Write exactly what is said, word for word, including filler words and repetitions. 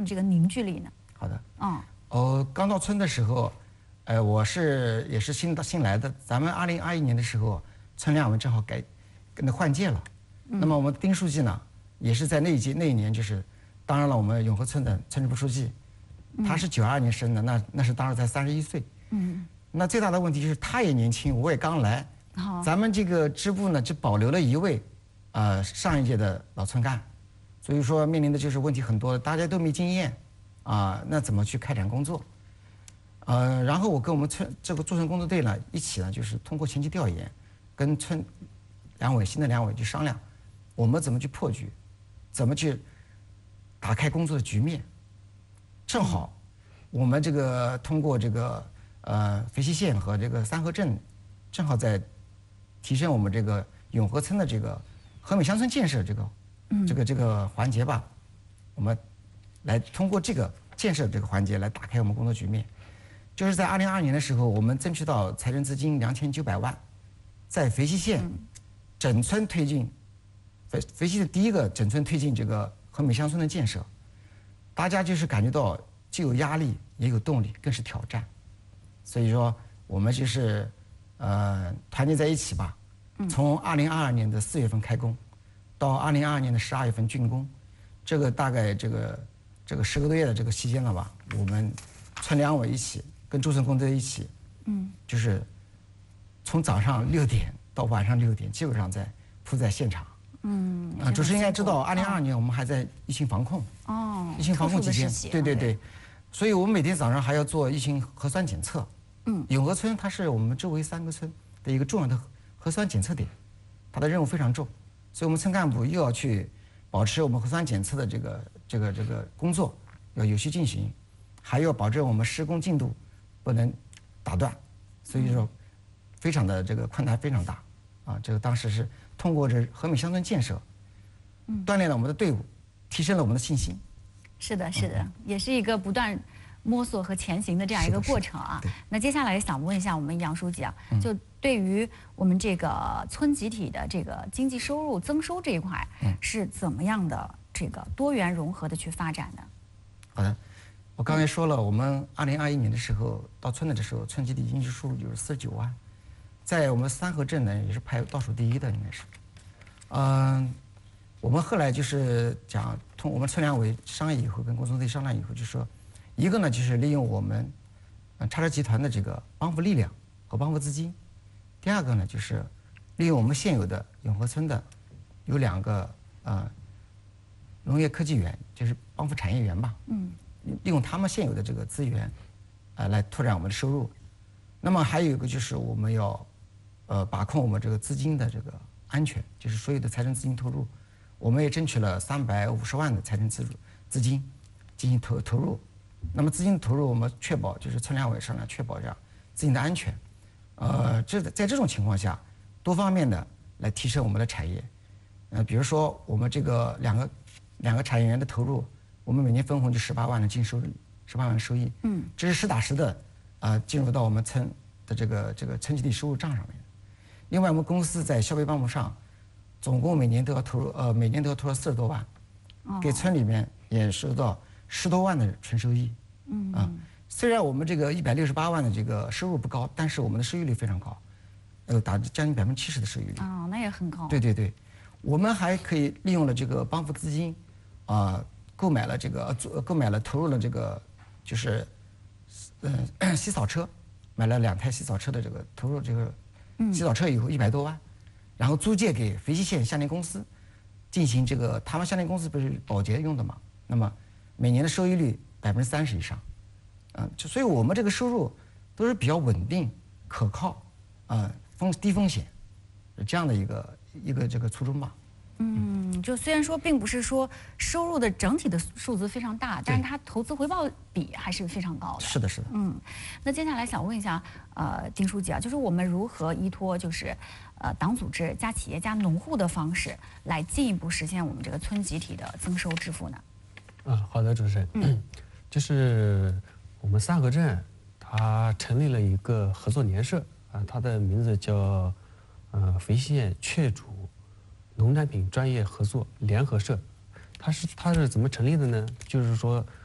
的这个凝聚力呢？ 好的， 嗯， 哦，刚到村的时候，呃，我是也是新到新来的。咱们二零二一年的时候，村两委正好改跟那换届了。嗯、那么我们丁书记呢，也是在那一届那一年就是担任了我们永和村的村支部书记。他是九二年生的，那那是当时才三十一岁。嗯，那最大的问题就是他也年轻，我也刚来。 好， 咱们这个支部呢，只保留了一位，呃，上一届的老村干，所以说面临的就是问题很多，大家都没经验，啊，那怎么去开展工作？呃，然后我跟我们村这个驻村工作队呢一起呢，就是通过前期调研，跟村两委新的两委去商量，我们怎么去破局，怎么去打开工作的局面。正好，我们这个通过这个呃肥西县和这个三河镇，正好在提升我们这个永和村的这个和美乡村建设这个这个这个环节吧，我们来通过这个建设这个环节来打开我们工作局面。就是在二零二二年的时候，我们争取到财政资金两千九百万，在肥西县整村推进，肥肥西的第一个整村推进这个和美乡村的建设，大家就是感觉到既有压力也有动力，更是挑战。所以说我们就是呃团结在一起吧。从二零二二年的四月份开工，到二零二二年的十二月份竣工，这个大概这个这个十个多月的这个期间了吧，我们村两委一起。跟驻村工作队一起，嗯，就是从早上六点到晚上六点，基本上在扑在现场。嗯，啊，主持人应该知道，二零二二年我们还在疫情防控。哦，疫情防控期间，对对对，所以我们每天早上还要做疫情核酸检测。嗯，永和村它是我们周围三个村的一个重要的核酸检测点，它的任务非常重，所以我们村干部又要去保持我们核酸检测的这个这个这个工作要有序进行，还要保证我们施工进度不能打断，所以说非常的这个困难非常大啊！这个当时是通过这和美乡村建设，锻炼了我们的队伍，提升了我们的信心。 是的，是的，嗯、也是一个不断摸索和前行的这样一个过程啊。那接下来想问一下我们杨书记啊，嗯、就对于我们这个村集体的这个经济收入增收这一块，嗯、是怎么样的这个多元融合的去发展的？ 好的。我刚才说了，我们二零二一年的时候到村里的时候，村集体经济收入就是四十九万，在我们三河镇呢也是排倒数第一的，应该是。嗯，我们后来就是讲，同我们村两委商议以后，跟工作队商量以后，就说，一个呢就是利用我们嗯叉车集团的这个帮扶力量和帮扶资金，第二个呢就是利用我们现有的永和村的有两个呃农业科技园，就是帮扶产业园吧。嗯。利用他们现有的这个资源，呃，来拓展我们的收入。那么还有一个就是我们要，呃，把控我们这个资金的这个安全，就是所有的财政资金投入，我们也争取了三百五十万的财政资助资金进行投投入。那么资金投入，我们确保就是村两委商量确保这样资金的安全。呃，这在这种情况下，多方面的来提升我们的产业。呃，比如说我们这个两个两个产业园的投入。我们每年分红就十八万的净收益，十八万的收益，嗯，这是实打实的，啊、呃，进入到我们村的这个这个村集体收入账上面。另外，我们公司在消费帮扶上，总共每年都要投入，呃，每年都要投入四十多万，哦、给村里面也收到十多万的纯收益，嗯啊，虽然我们这个一百六十八万的这个收入不高，但是我们的收益率非常高，呃，达将近百分之七十的收益率。 哦，那也很高。 对对对，我们还可以利用了这个帮扶资金，啊、呃。购买了这个，购买了投入了这个，就是，嗯、呃，洗扫车，买了两台洗扫车的这个投入这个，洗扫车以后一百多万，然后租借给肥西县相邻公司，进行这个他们相邻公司不是保洁用的嘛，那么每年的收益率百分之三十以上，嗯，就所以我们这个收入都是比较稳定、可靠，啊，风低风险，这样的一个一个这个初衷吧。 嗯，就虽然说并不是说收入的整体的数字非常大，但是它投资回报比还是非常高的。 是的，是的。 嗯，那接下来想问一下，呃，丁书记啊，就是我们如何依托就是呃党组织加企业加农户的方式，来进一步实现我们这个村集体的增收致富呢？ 啊，好的，主持人。嗯，就是我们三河镇，它成立了一个合作联社啊，它的名字叫呃肥西县雀竹农产品专业合作联合社。它是它是怎么成立的呢？就是说